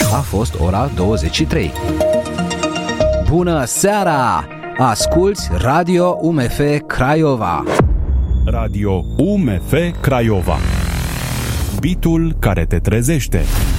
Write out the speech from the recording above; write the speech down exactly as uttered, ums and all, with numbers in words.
a fost ora douăzeci și trei. Bună seara! Asculți Radio U M F Craiova. Radio U M F Craiova. Bitul care te trezește.